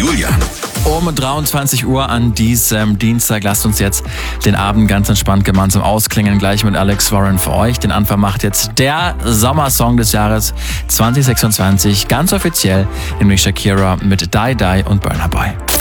Julian. Um 23 Uhr an diesem Dienstag lasst uns jetzt den Abend ganz entspannt gemeinsam ausklingen, gleich mit Alex Warren für euch. Den Anfang macht jetzt der Sommersong des Jahres 2026, ganz offiziell, nämlich Shakira mit Die Die und Burna Boy.